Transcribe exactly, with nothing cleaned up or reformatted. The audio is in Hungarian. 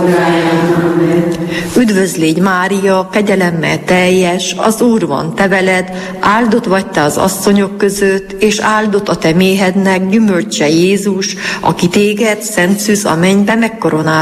Üdvözl légy Mária, kegyelemmel teljes, az Úr van te veled, áldott vagy te az asszonyok között, és áldott a te méhednek gyümölcse Jézus, aki téged, Szent Szűz a mennybe megkoronázott.